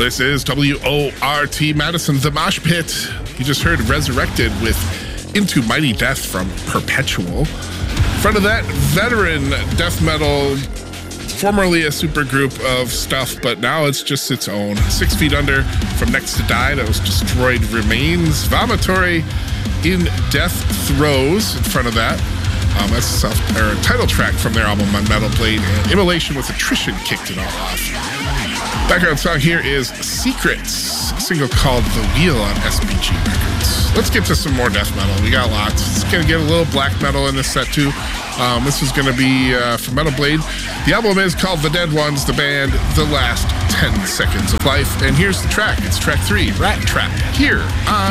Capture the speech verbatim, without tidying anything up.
This is W O R T Madison, The Mosh Pit. You just heard Resurrected with Into Mighty Death from Perpetual. In front of that, veteran death metal, formerly a supergroup of stuff, but now it's just its own. Six Feet Under from Next to Die, that was Destroyed Remains. Vomitory in Death Throes in front of that. Um, that's a self, or a title track from their album on Metal Blade, and Immolation with Attrition kicked it all off. Background song here is Secrets, a single called The Wheel on S B G Records. Let's get to some more death metal. We got lots. It's going to get a little black metal in this set too. Um, this is going to be uh, from Metal Blade. The album is called The Dead Ones, the band The Last ten Seconds of Life. And here's the track. It's track three, Rat Trap, here on